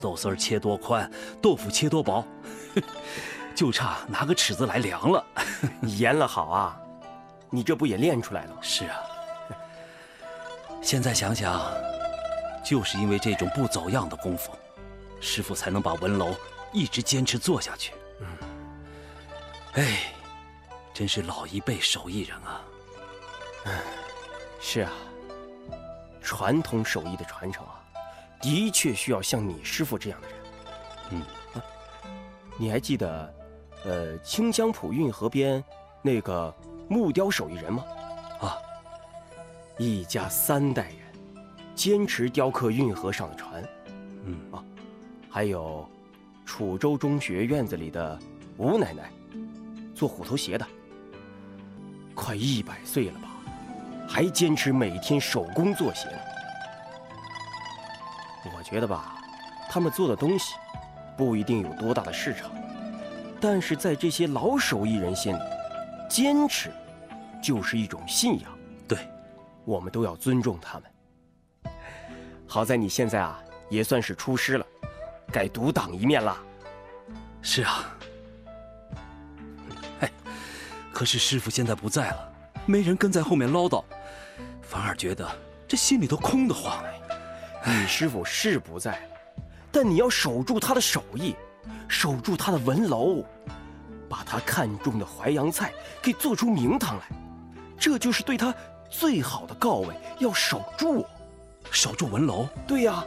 豆丝儿切多宽，豆腐切多薄，就差拿个尺子来量了。 你腌了好啊，你这不也练出来了吗？ 是啊，现在想想，就是因为这种不走样的功夫，师傅才能把文楼一直坚持做下去。哎，真是老一辈手艺人啊。 是啊，传统手艺的传承啊，的确需要像你师傅这样的人。你还记得，清江浦运河边那个木雕手艺人吗？ 啊， 一家3代人坚持雕刻运河上的船。还有楚州中学院子里的吴奶奶，做虎头鞋的，快100岁了吧，还坚持每天手工做鞋呢。我觉得吧，他们做的东西不一定有多大的市场，但是在这些老手艺人心里，坚持就是一种信仰。 对， 我们都要尊重他们。好在你现在啊，也算是出师了，该独当一面了。 是啊。哎，可是师傅现在不在了，没人跟在后面唠叨，反而觉得这心里头空得慌。 你师傅是不在，但你要守住他的手艺，守住他的文楼，把他看中的淮扬菜给做出名堂来，这就是对他最好的告慰。要守住， 守住文楼。 对呀。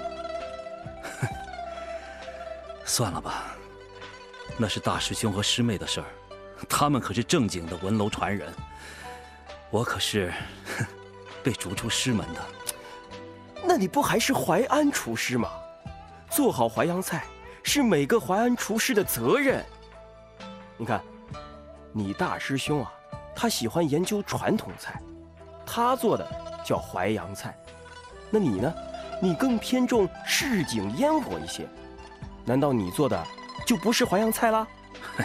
算了吧，那是大师兄和师妹的事儿，他们可是正经的文楼传人，我可是被逐出师门的。 那你不还是淮安厨师吗？做好淮扬菜是每个淮安厨师的责任。你看，你大师兄啊，他喜欢研究传统菜，他做的叫淮扬菜。那你呢？你更偏重市井烟火一些，难道你做的就不是淮扬菜啦？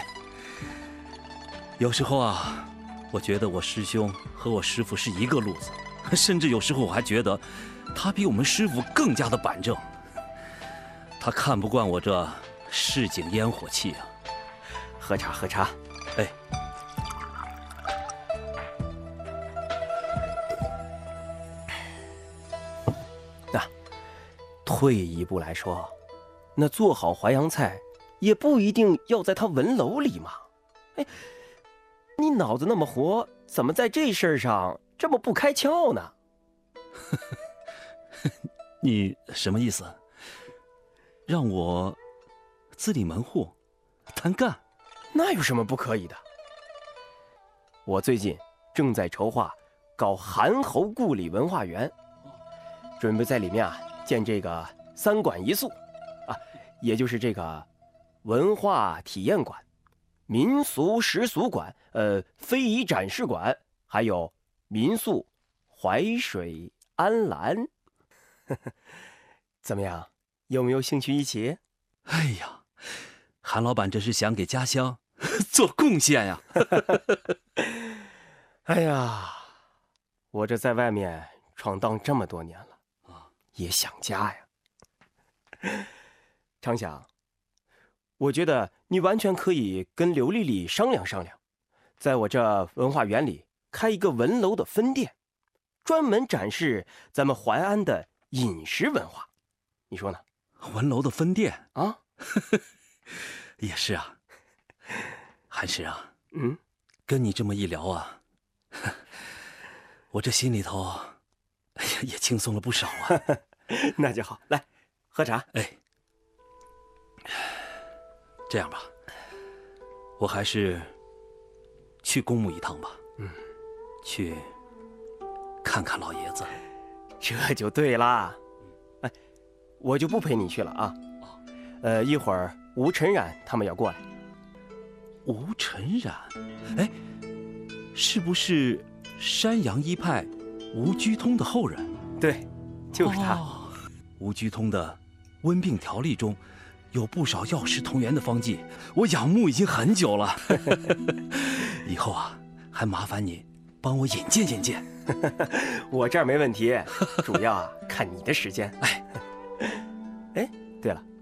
有时候啊，我觉得我师兄和我师父是一个路子，甚至有时候我还觉得他比我们师父更加的板正。他看不惯我这市井烟火气啊。 喝茶喝茶。 哎， 退一步来说，那做好淮扬菜也不一定要在他文楼里嘛。哎，你脑子那么活，怎么在这事儿上这么不开窍呢？ 你什么意思？让我自立门户，单干？ 那有什么不可以的？我最近正在筹划搞韩侯故里文化园，准备在里面啊建这个3馆1宿啊，也就是这个文化体验馆、民俗习俗馆、非遗展示馆，还有民宿淮水安澜。怎么样？有没有兴趣一起？ 哎呀，韩老板这是想给家乡做贡献呀！ 哎呀，我这在外面闯荡这么多年了，也想家呀。常想，我觉得你完全可以跟刘丽丽商量商量，在我这文化园里开一个文楼的分店，专门展示咱们淮安的饮食文化，你说呢？ 文楼的分店啊？ 也是啊。韩师啊，跟你这么一聊啊，我这心里头，哎呀，也轻松了不少啊。 那就好，来喝茶。 哎，这样吧，我还是去公墓一趟吧。去看看老爷子。 这就对啦。哎，我就不陪你去了啊。一会儿吴晨冉他们要过来。 吴晨冉，哎，是不是山阳一派吴居通的后人？ 对，就是他。 吴居通的《温病条例》中有不少药食同源的方剂，我仰慕已经很久了。以后啊，还麻烦你帮我引荐引荐。 我这儿没问题，主要啊看你的时间。哎，对了，